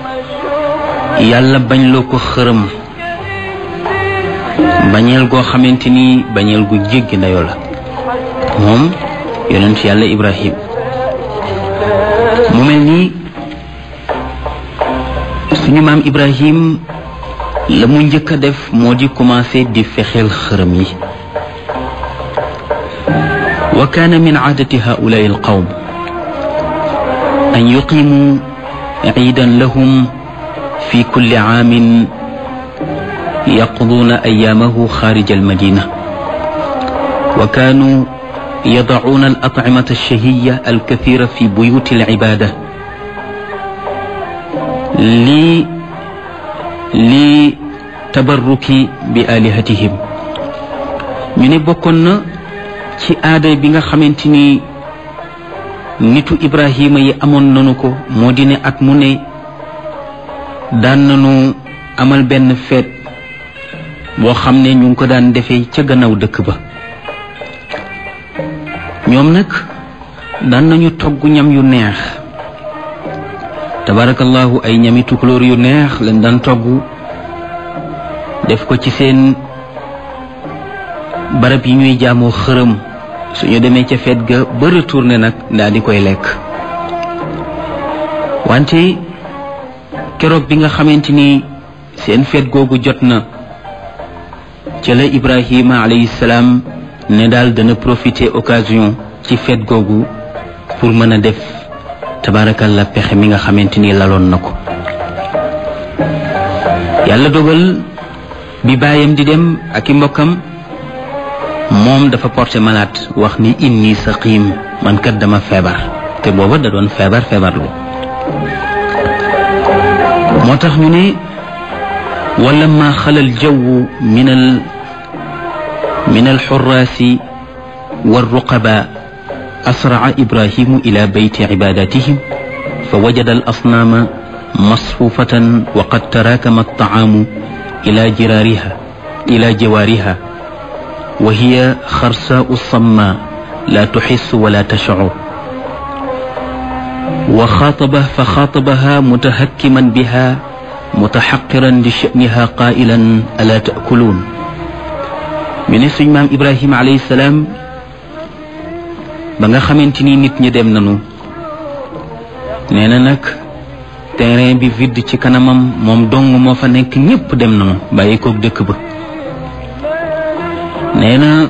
yàlla bañ loo ko xërëm bañeel goo xamante ni bañeel gu jéggi dayoo la moom yonent yàlla Ibrahim mu mel ni suñu maam Ibrahim la mu njëkk a def moo di commencé di fexeel xërëm yi wa kaana min aadati haulaai alqawm an yuqimu ciidan lahum fi kulli caamin yaqduuna ayaamahu xaarija almadina wa kaanuu yadacuuna alatcimata alshahiya alkathira fi buyuti alcibaada li tabarruki bi alihatihim ñu ne bokkoon na ci aada bi nga xamante ni nitu Ibrahima yi amoon nanu ko moo di ne at mu ne daan nanu amal benn feet boo xam ne ñu ngi ko daan defee ca gannaaw dëkk ba ñoom nag daan nañu togg ñam yu neex tabarakallahu ay ñami tukulóor yu neex leen daan togg def ko ci seen barab yi ñuy jaamoo xërëm suñu demee ca feet ga ba retourné nag daal di koy lekk wante keroog bi nga xamante ni seen feet googu jot na ca la Ibrahima alayhi salaam ne daal dana profiter occasion ci feet googu pour mën a def tabarakallah pexe mi nga xamante ni laloon na ko yàlla dogal bi baayam di dem ak i mbokkam moom dafa porté malade wax ni inni saqim man kat dama feebar te booba da doon feebarlu moo tax ñu ne wala ma xalal jawwu min alxuraasi walruqaba asraa ibrahimu ila beyti cibadatihim fa wajada al asnaama masfufatan wa qad tarakama altaamu ila jawaariha wa hiya xarsaau samma la tuxissu wala tashcur wa xaatabaha mutahakkiman biha mutaxaqiran li sha'niha qaa'ilan alaa ta'kuluun ñu ne suñ maam Ibrahima alayhi salaam ba nga xamante ni nit ñi dem nañu nee na nag terrain bi vide ci kanamam moom dong moo fa nekk ñépp dem nañu bàyyi koog dëkk ba nee na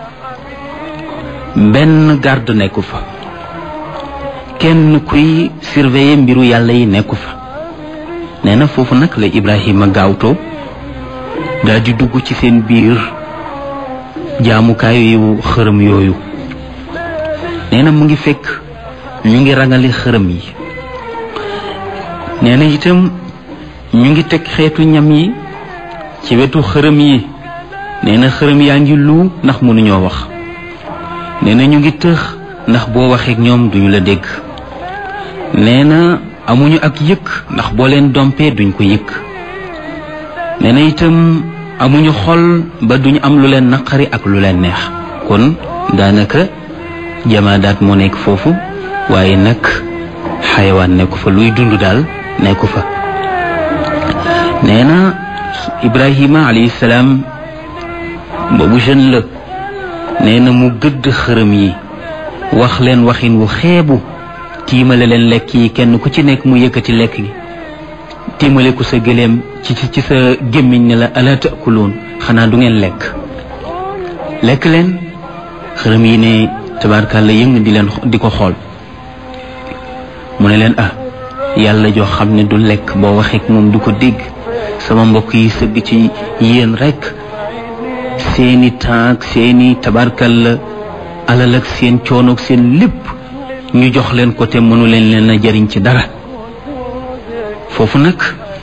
benn garde nekku fa kenn kuy surveiller mbiru yàlla yi nekku fa nee na foofu nag la Ibrahima gaawtoo daal di dugg ci seen biir jaamukaayu xërëm yooyu nee na mu ngi fekk ñu ngi rangale xërëm yi nee na itam ñu ngi teg xeetu ñam yi ci wetu xërëm yi nee na xërëm yaa ngi lu ndax mënuñoo wax nee na ñu ngi tëx ndax boo waxeek ñoom duñu la dégg nee na amuñu ak yëkk ndax boo leen dompee duñ ko yëkk nee na itam amuñu xol ba duñu am lu leen naqari ak lu leen neex kon daanaka jamaadaat moo nekk foofu waaye nag xayawaan nekku fa luy dund daal nekku fa nee na Ibrahima alayhi salaam boobu jeune la nee na mu gëdd xërëm yi wax leen waxin wu xeebu tiimale leen lekk yi kenn ku ci nekk mu yëkkati lekk gi tiimale ko sa gëléem ci sa gémmiñ ne la ala taakuluun xanaa du ngeen lekk leen xërëm yi ne tabaarkàlla yëng di ko xool mu ne leen yàlla joo xam ne du lekk boo waxee moom du ko dégg sama mbokk yi sëgg ci yéen rekk seeni taak seeni tabaarkàlla alal ak seen coonoog seen lépp ñu jox leen ko te mënu leen a jariñ ci dara foofu nag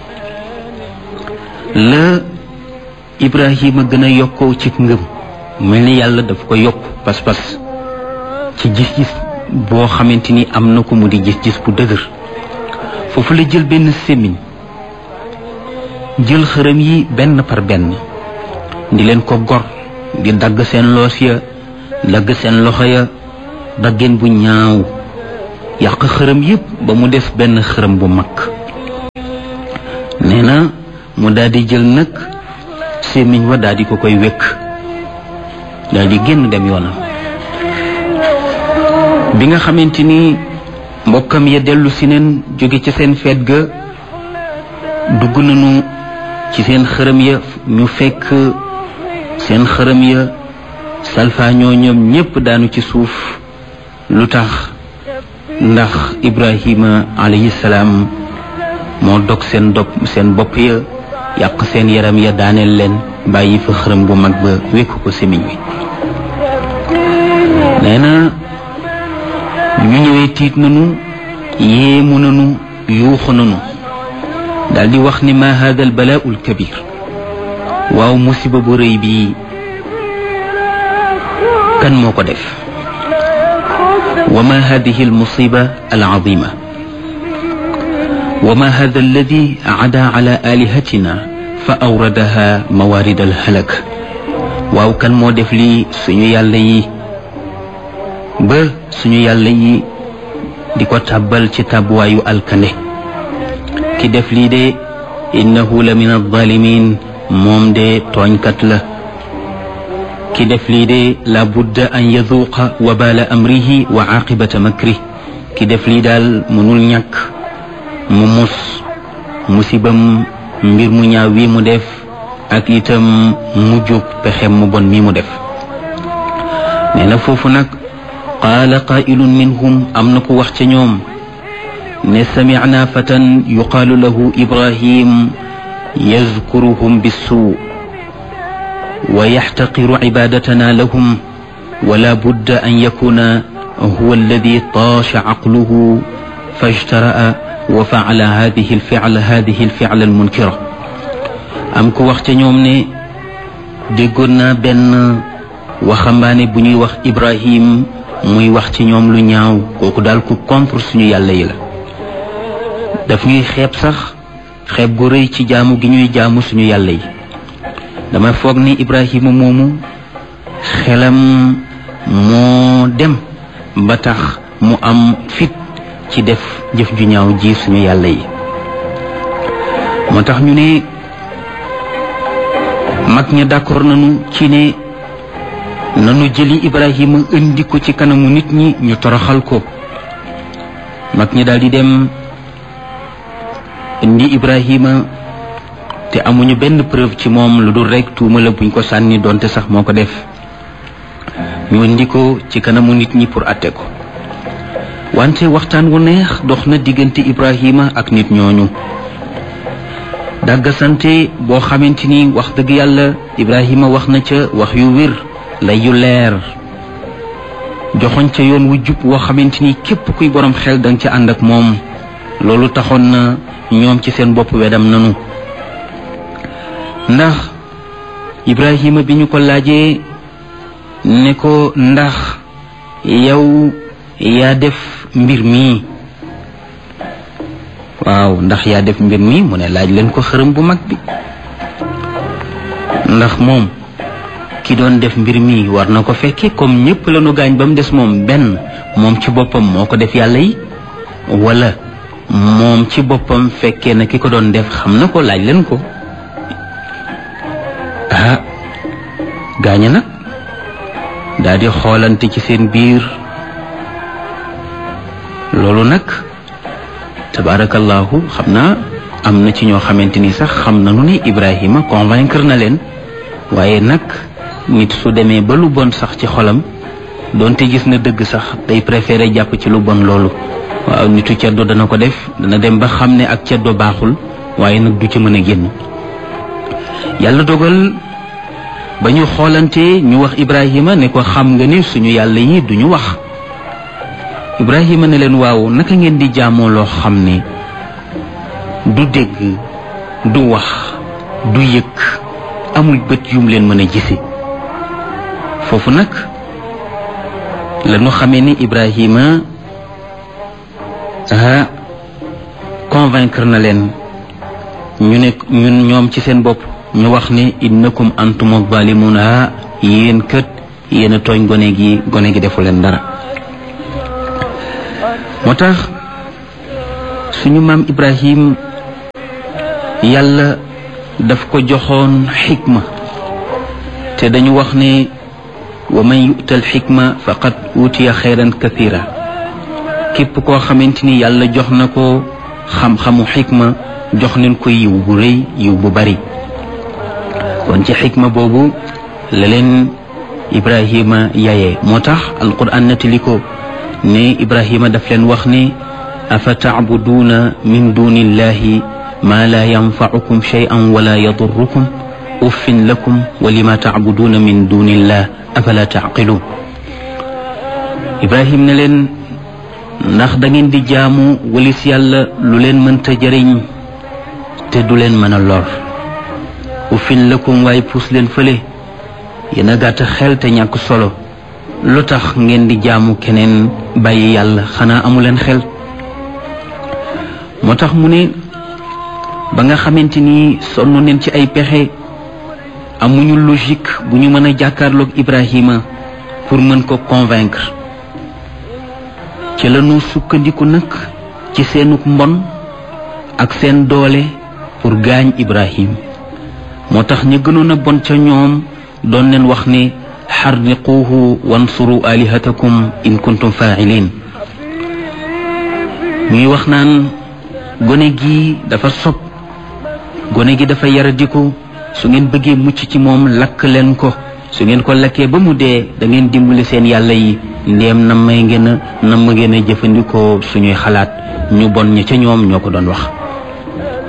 la Ibrahima gën a yokkoo ci ngëm mel ni yàlla daf ko yokk pas-pas ci gis-gis boo xamante ni am na ko mu di gis-gis bu dëgër foofu la jël benn sémmiñ jël xërëm yi benn par benn di leen ko gor di dagg seen loos ya dagg seen loxo ya daggeen bu ñaaw yàq xërëm yépp ba mu des benn xërëm bu mag nee na mu daal di jël nag sémmiñ wa daal di ko koy wékk daal di génn dem yoonam. bi nga xamante ni mbokkam ya dellu si neen jóge ci seen feet ga dugg nañu ci seen xërëm ya ñu fekk seen xërëm ya salfaañoo ñoom ñépp daanu ci suuf. lu tax ndax Ibrahima alayhi salaam moo dog seen bopp ya yàq seen yaram ya daaneel leen bàyyi fa xërëm bu mag ba wékku ko semiñ wi. nee na ñu ñëwee tiit nañu yéemu nañu yuuxu nañu daldi wax ni ma hada al balaa al kabir waaw musiba bu rëy bi kan moo ko def wa ma hadihi al musiba al azima wa ma hada alladi ada ala alihatina fa awradaha mawarid al halak waaw kan moo def lii suñu yàlla yi ba suñu yàlla yi di ko tàbbal ci tàbbuwaayu alkande ki def lii de innahu la min alzalimin moom de tooñkat la ki def lii de la budda an yaduuqa wabala amrihi wa aqibata makri ki def lii daal mënul ñàkk mu mus musibam mbir mu ñaaw wi mu def ak itam mujjug pexem mu bon mi mu def. nee na foofu nag qaala qaa'ilun minhum am na ku wax ca ñoom ne samicnaa fatan yuqaalu lahu Ibrahim yazkuruhum bissuu wa yaxtaqiru cibaadatanaa lahum wala budda an yakuna huwa alladi taasha caqluhu fajtara'a wa facala hadihi alficla almunkira. am ku wax ca ñoom ne déggoon naa benn waxambaane bu ñuy wax Ibrahim muy wax ci ñoom lu ñaaw kooku daal ku contre suñu yàlla yi la daf ñuy xeeb sax xeeb gu rëy ci jaamu gi ñuy jaamu suñu yàlla yi. dama foog ni Ibrahima moomu xelam moo dem ba tax mu am fit ci def jëf ju ñaaw ji suñu yàlla yi. moo tax ñu ne mag ña d'accord nañu ci ne nanu jëli Ibrahima indi ko ci kanamu nit ñi ñu toroxal ko. mag ñi daal di dem indi Ibrahima te amuñu benn preuve ci moom lu dul rekk tuuma la buñ ko sànni donte sax moo ko def. ñu indi ko ci kanamu nit ñi pour atte ko. wante waxtaan wu neex dox na diggante Ibrahima ak nit ñooñu. dàgga sante boo xamante ni wax dëgg yàlla Ibrahima wax na ca wax yu wér lay yu leer joxoñ ca yoon wu jub woo xamante ni képp kuy borom xel danga ca ànd ak moom. loolu taxoon na ñoom ci seen bopp wedam nanu ndax Ibrahima bi ñu ko laajee ne ko ndax yow yaa def mbir mi waaw ndax yaa def mbir mi mu ne laaj leen ko xërëm bu mag bi ndax moom ki doon def mbir mi war na ko fekke comme ñépp la nu gaañ ba mu des moom benn moom ci boppam moo ko def yàlla yi wala moom ci boppam fekkee na ki ko doon def xam na ko laaj leen ko. gaaña nag daal di xoolante ci seen biir loolu nag tabarakallahu xam naa am na ci ñoo xamante ni sax xam nañu ni Ibrahima convaincre na leen waaye nag nit su demee ba lu bon sax ci xolam doonte gis na dëgg sax day préféré jàpp ci lu bon loolu. waaw nitu ceddo dana ko def dana dem ba xam ne ak ceddo baaxul waaye nag du ci mën a génn. yàlla dogal ba ñu xoolante ñu wax Ibrahima ne ko xam nga ni suñu yàlla yi duñu wax. Ibrahima ne leen waaw naka ngeen di jaamoo loo xam ne du dégg du wax du yëg amul bët yum leen mën a gisi. foofu nag la ñu xamee ni Ibrahima convaincre na leen ñu ne ñun ñoom ci seen bopp ñu wax ne innakum antum zalimun yéen kët yéen a tooñ gone gi defu leen dara. moo tax suñu maam Ibrahim yàlla daf ko joxoon xikma te dañu wax ne wa man yu'tal xikma faqad utiya xayran kathira képp koo xamante ni yàlla jox na ko xam-xamu xikma jox leen ko yiw bu rëy yiw bu bari kon ci xikma boobu la leen Ibrahima yaye moo tax alquran nettali ko ne Ibrahima daf leen wax ne afa tacbuduuna min duni illahi ma la yanfacukum shay'an wala yadurrukum uffin lakum wa lima tacbuduuna min duni illah afala tacqiluun Ibrahima ne leen ndax da ngeen di jaamu walis yàlla lu leen mënta jëriñ te du leen mën a lor uffin lakum waaye puus leen fële yéen a gàtt xel te ñàkk solo lu tax ngeen di jaamu keneen bàyyi yàlla xanaa amu leen xel moo tax mu ne ba nga xamante ni sonn neen ci ay pexe amuñu logique bu ñu mën a jàkkaarloog Ibrahima pour mën ko convaincre ci lañu sukkandiku nag ci seenuk mbon ak seen doole pour gaañ Ibrahim moo tax ñu gënoon a bon ca ñoom doon leen wax ne xarriquuhu wansuru alihatakum in kuntum faa'ilin ñuy wax naan gone gi dafa sob gone gi dafa yaradiku su ngeen bëggee mucc ci moom lakk leen ko su ngeen ko lakkee ba mu dee da ngeen dimbali seen yàlla yi ndéem nam ngeen a jëfandikoo suñuy xalaat ñu bon ña ca ñoom ñoo ko doon wax